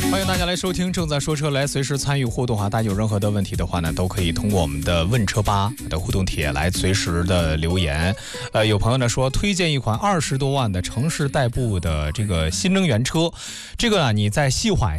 欢迎大家来收听正在说车，来随时参与互动大家有任何的问题的话呢，都可以通过我们的问车吧的互动帖来随时的留言。有朋友呢说推荐一款20多万的城市代步的这个新能源车，这个你再细化